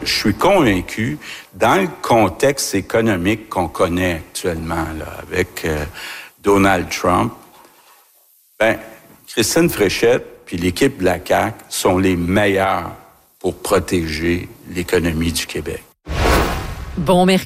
Je suis convaincu, dans le contexte économique qu'on connaît actuellement, là, avec Donald Trump, Christine Fréchette puis l'équipe de la CAQ sont les meilleurs pour protéger l'économie du Québec. Bon mercredi.